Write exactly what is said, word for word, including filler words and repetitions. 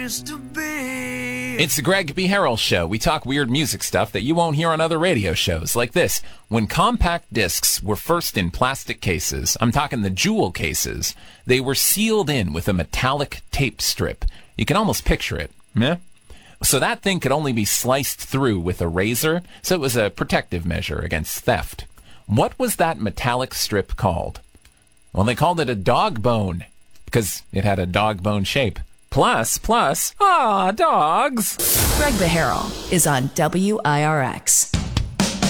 used to be. It's the Greg B. Harrell Show. We talk weird music stuff that you won't hear on other radio shows, like this. When compact discs were first in plastic cases, I'm talking the jewel cases, they were sealed in with a metallic tape strip. You can almost picture it. Yeah? So that thing could only be sliced through with a razor, so it was a protective measure against theft. What was that metallic strip called? Well, they called it a dog bone, because it had a dog bone shape. Plus, plus, ah, dogs. Greg B. Harrell is on W I R X.